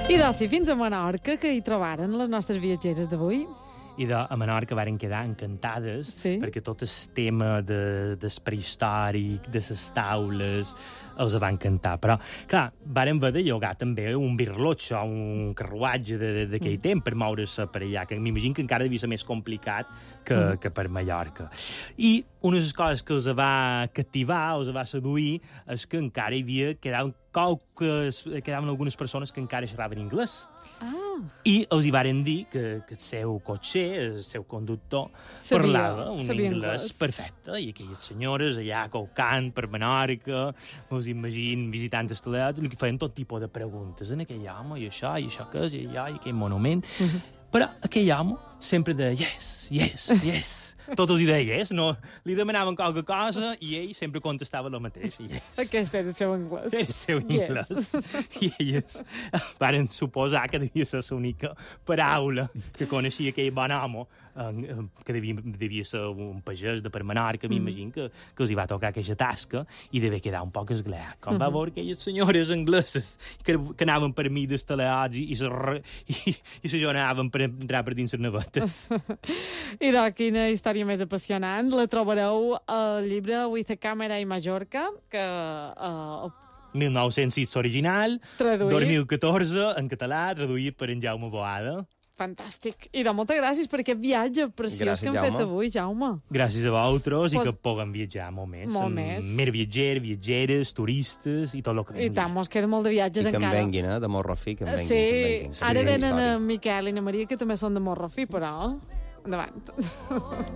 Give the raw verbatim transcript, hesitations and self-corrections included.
I doncs, sí, fins a Menorca, que hi trobaren les nostres viatgeres d'avui. I de, a Menorca varen quedar encantades, sí? perquè tot el tema de, del prehistòric, de les taules, els va encantar. Però, clar, varen haver de llogar també un birlotxo, un carruatge d'aquell mm. temps per moure's per allà, que m'imagino que encara devia ser més complicat que, mm. que per Mallorca. I una de les coses que els va captivar, els va seduir, és que encara hi havia quedat quauques, quedaven algunes persones que encara xerraven anglès. Ah. I els hi varen dir que, que el seu cotxer, el seu conductor, sabia, parlava un anglès, anglès perfecte. I aquelles senyores allà caucant per Menorca, us imagino visitant el teatre, li feien tot tipus de preguntes en aquell home, i això, i això què és, i allò, i aquell monument. Uh-huh. Però aquell home sempre de yes, yes, yes. Tots els hi deia yes, no? Li demanaven qualque cosa i ell sempre contestava el mateix. Yes. Aquest és el seu anglès. El seu anglès. Yes. I elles varen suposar que devia ser l'única paraula que coneixia aquell bon home, que devia, devia ser un pagès de per Menorca, m'imagino, que, que els hi va tocar aquesta tasca i devia quedar un poc esgleat. Com va veure aquelles senyores angleses que, que anaven per mi d'estaleats i, i, i, i s'ajonaven per entrar per dins les navetes. I de quina història més apassionant la trobareu al llibre With a Camera i Mallorca, que uh, mil nou-cents sis original, traduït. dos mil catorze en català, traduït per en Jaume Boada. Fantàstic. I de moltes gràcies per aquest viatge preciós gràcies, que hem Jaume. fet avui, Jaume. Gràcies a vosaltres pues, i que puguem viatjar molt més. Molt més. Més viatgers, viatgeres, turistes i tot el que vengui. I tant, mos queda molt de viatges I que encara. en venguin, eh? De Morrofí, que en venguin. Sí, que en venguin. sí. Ara venen en Miquel i na Maria, que també són de Morrofí, però endavant.